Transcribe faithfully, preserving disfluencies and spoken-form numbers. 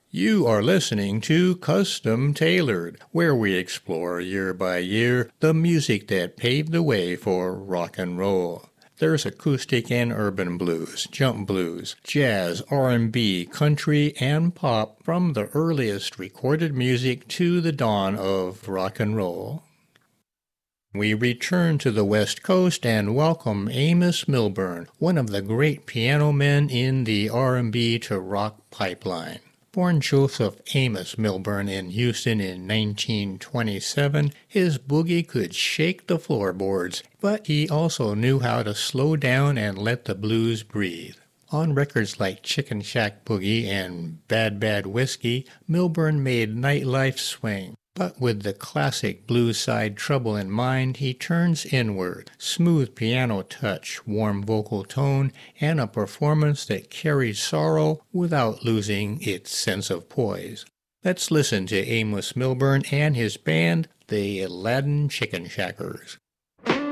You are listening to Custom Tailored, where we explore year by year the music that paved the way for rock and roll. There's acoustic and urban blues, jump blues, jazz, R and B, country, and pop from the earliest recorded music to the dawn of rock and roll. We return to the West Coast and welcome Amos Milburn, one of the great piano men in the R and B to rock pipeline. Born Joseph Amos Milburn in Houston in nineteen twenty-seven, his boogie could shake the floorboards, but he also knew how to slow down and let the blues breathe. On records like Chicken Shack Boogie and Bad Bad Whiskey, Milburn made nightlife swing. But with the classic blues side trouble in mind, he turns inward. Smooth piano touch, warm vocal tone, and a performance that carries sorrow without losing its sense of poise. Let's listen to Amos Milburn and his band, the Aladdin Chicken Shackers.